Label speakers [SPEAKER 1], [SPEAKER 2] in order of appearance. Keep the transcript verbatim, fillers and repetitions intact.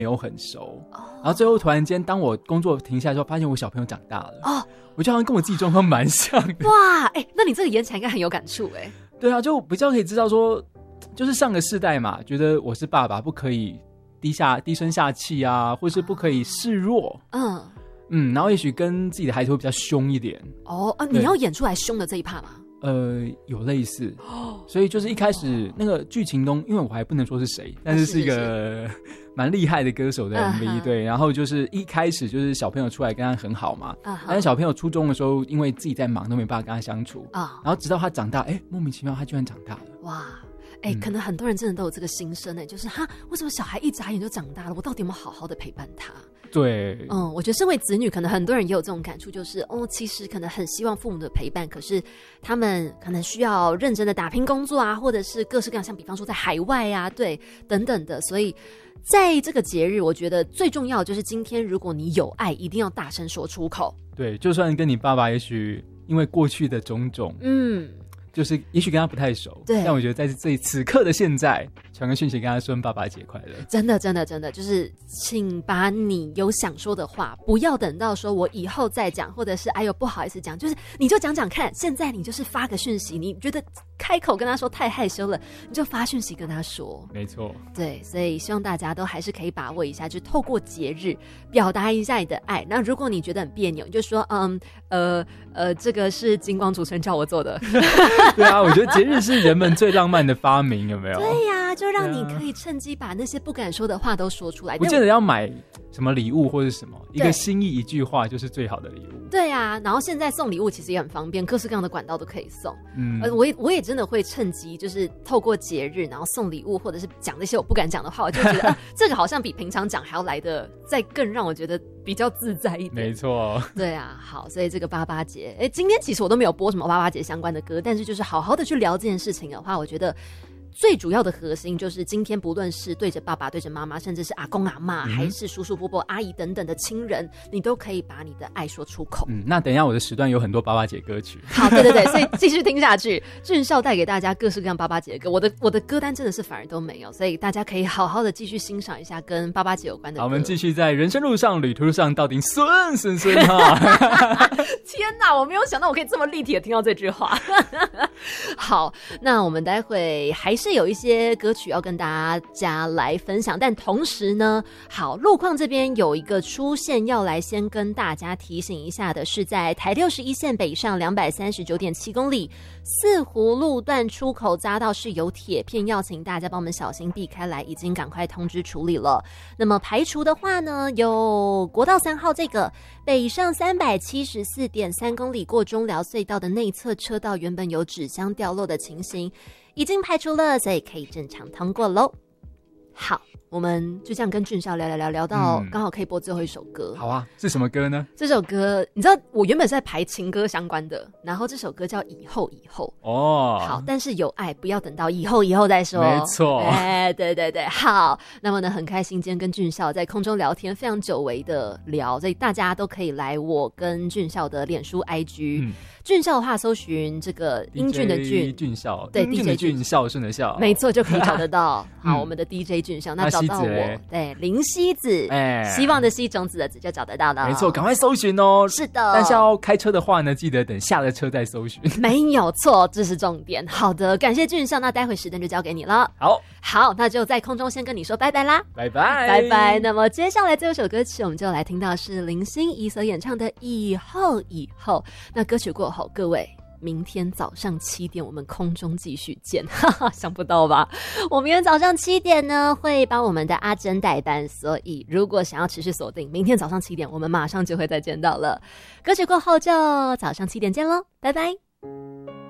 [SPEAKER 1] 没有很熟、哦、然后最后突然间当我工作停下来之后发现我小朋友长大了哦，我就好像跟我自己状况蛮像的。
[SPEAKER 2] 哇，哎、欸，那你这个演起来应该很有感触哎、欸。
[SPEAKER 1] 对啊，就比较可以知道说，就是上个世代嘛，觉得我是爸爸不可以低下低声下气啊，或是不可以示弱，嗯嗯，然后也许跟自己的孩子会比较凶一点。
[SPEAKER 2] 哦，啊，你要演出来凶的这一趴吗？
[SPEAKER 1] 呃，有类似，所以就是一开始那个剧情中，因为我还不能说是谁，但是是一个蛮厉害的歌手的 M V，、uh-huh. 对，然后就是一开始就是小朋友出来跟他很好嘛， uh-huh. 但是小朋友初中的时候，因为自己在忙，都没办法跟他相处， uh-huh. 然后直到他长大，哎，莫名其妙他居然长大了，
[SPEAKER 2] 哇！哎、欸嗯，可能很多人真的都有这个心声哎，就是哈，为什么小孩一眨眼就长大了？我到底有没有好好的陪伴他？
[SPEAKER 1] 对，
[SPEAKER 2] 嗯，我觉得身为子女，可能很多人也有这种感触，就是哦，其实可能很希望父母的陪伴，可是他们可能需要认真的打拼工作啊，或者是各式各样，像比方说在海外啊，对，等等的。所以在这个节日，我觉得最重要的就是今天，如果你有爱，一定要大声说出口。
[SPEAKER 1] 对，就算跟你爸爸，也许因为过去的种种，嗯。就是也许跟他不太熟，对，但我觉得在这此刻的现在传个讯息跟他说爸爸节快乐，
[SPEAKER 2] 真的真的真的就是请把你有想说的话不要等到说我以后再讲，或者是哎呦不好意思讲，就是你就讲讲看，现在你就是发个讯息，你觉得开口跟他说太害羞了，你就发讯息跟他说，
[SPEAKER 1] 没错，
[SPEAKER 2] 对，所以希望大家都还是可以把握一下，就透过节日表达一下你的爱。那如果你觉得很别扭，你就说嗯呃呃这个是金光主持人叫我做的
[SPEAKER 1] 对啊，我觉得节日是人们最浪漫的发明，有没有？
[SPEAKER 2] 对呀、啊，就让你可以趁机把那些不敢说的话都说出来。
[SPEAKER 1] 不见得要买什么礼物或者什么，一个心意一句话就是最好的礼物。
[SPEAKER 2] 对啊，然后现在送礼物其实也很方便，各式各样的管道都可以送。嗯，呃、我也我也真的会趁机就是透过节日，然后送礼物，或者是讲那些我不敢讲的话，我就觉得、啊、这个好像比平常讲还要来的再更让我觉得比较自在一点。
[SPEAKER 1] 没错，
[SPEAKER 2] 对啊，好，所以这个八八节，哎，今天其实我都没有播什么八八节相关的歌，但是就是好好的去聊这件事情的话，我觉得最主要的核心就是今天不论是对着爸爸、对着妈妈，甚至是阿公阿嬷、嗯、还是叔叔伯伯、阿姨等等的亲人，你都可以把你的爱说出口。
[SPEAKER 1] 嗯，那等一下我的时段有很多八八节歌曲。
[SPEAKER 2] 好，对对对，所以继续听下去。俊孝带给大家各式各样八八节的歌，我的我的歌单真的是反而都没有，所以大家可以好好的继续欣赏一下跟八八节有关的歌。
[SPEAKER 1] 好，我们继续在人生路上、旅途上到底孙孙孙哈。
[SPEAKER 2] 天哪，我没有想到我可以这么立体的听到这句话。好，那我们待会还是有一些歌曲要跟大家来分享，但同时呢，好，路况这边有一个出现要来先跟大家提醒一下的是，在台六十一线北上两百三十九点七公里四湖路段出口匝道是有铁片，要请大家帮我们小心避开来，已经赶快通知处理了。那么排除的话呢，有国道三号这个北上三百七十四点三公里过中寮隧道的内侧车道原本有纸箱掉落的情形已经排除了，所以可以正常通过咯。好，我们就这样跟俊孝聊聊聊聊到刚好可以播最后一首歌、
[SPEAKER 1] 嗯、好啊，是什么歌呢？
[SPEAKER 2] 这首歌你知道我原本是在排情歌相关的，然后这首歌叫以后以后哦，好，但是有爱不要等到以后以后再说，
[SPEAKER 1] 没错，
[SPEAKER 2] 哎，对对对，好，那么呢很开心今天跟俊孝在空中聊天，非常久违的聊，所以大家都可以来我跟俊孝的脸书 I G、嗯、俊孝的话搜寻这个英俊的俊，
[SPEAKER 1] 俊孝，
[SPEAKER 2] 对，
[SPEAKER 1] 英俊的俊，孝顺的孝，
[SPEAKER 2] 没错，就可以找得到好、嗯、我们的 D J 俊孝，那找到我，对，林希子，哎，希望的希，种子的子，就找得到了，
[SPEAKER 1] 没错，赶快搜寻哦。
[SPEAKER 2] 是的，
[SPEAKER 1] 但是要开车的话呢，记得等下了车再搜寻，
[SPEAKER 2] 没有错，这是重点。好的，感谢俊孝，那待会时段就交给你了。
[SPEAKER 1] 好，
[SPEAKER 2] 好，那就在空中先跟你说拜拜啦，
[SPEAKER 1] 拜拜，
[SPEAKER 2] 拜拜。那么接下来这首歌曲，我们就来听到是林心怡所演唱的《以后以后》。那歌曲过后，各位。明天早上七点我们空中继续见，哈哈，想不到吧？我明天早上七点呢会帮我们的阿珍代班，所以如果想要持续锁定，明天早上七点我们马上就会再见到了。歌曲过后就早上七点见咯，拜拜。